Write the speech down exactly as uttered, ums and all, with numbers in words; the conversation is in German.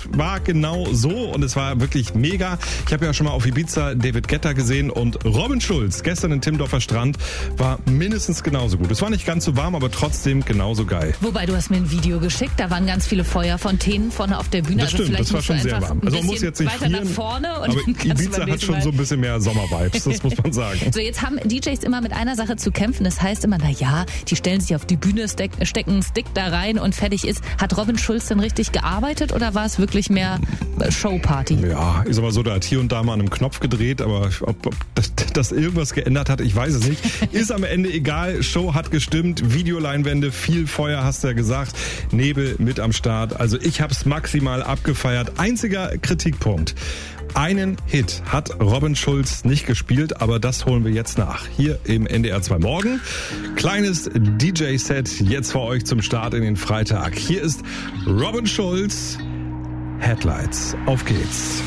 das war genau so und es war wirklich mega. Ich habe ja schon mal auf Ibiza David Guetta gesehen und Robin Schulz gestern in Timmendorfer Strand war mindestens genauso gut. Es war nicht ganz so warm, aber trotzdem genauso geil. Wobei, du hast mir ein Video geschickt, da waren ganz viele Feuerfontänen vorne auf der Bühne. Das stimmt, also das war schon sehr warm. Also man muss jetzt nicht weiter frieren, nach vorne und aber Ibiza hat schon so ein bisschen mehr Sommervibes, das muss man sagen. So, jetzt haben D Js immer mit einer Sache zu kämpfen. Das heißt immer, na ja, die stellen sich auf die Bühne, stecken einen Stick da rein und fertig ist. Hat Robin Schulz denn richtig gearbeitet oder war es wirklich mehr Showparty? Ja, ich sag mal so, der hat hier und da mal an einem Knopf gedreht, aber ob, ob das, das irgendwas geändert hat, ich weiß es nicht. Ist am Ende egal, Show hat gestimmt, Videoleinwände, viel Feuer, hast du ja gesagt, Nebel mit am Start. Also ich hab's maximal abgefeiert. Einziger Kritikpunkt. Einen Hit hat Robin Schulz nicht gespielt, aber das holen wir jetzt nach. Hier im N D R zwei Morgen. Kleines D J-Set jetzt für euch zum Start in den Freitag. Hier ist Robin Schulz, Headlights. Auf geht's.